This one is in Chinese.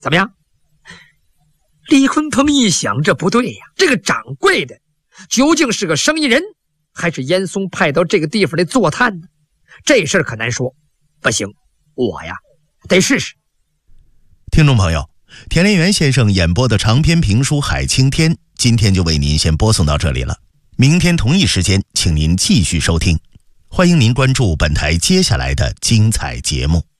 怎么样？李坤鹏一想，这不对呀，这个掌柜的究竟是个生意人，还是严嵩派到这个地方来坐探呢？这事儿可难说。不行，我呀得试试。 听众朋友，田连元先生演播的长篇评书《海青天》今天就为您先播送到这里了。明天同一时间请您继续收听，欢迎您关注本台接下来的精彩节目。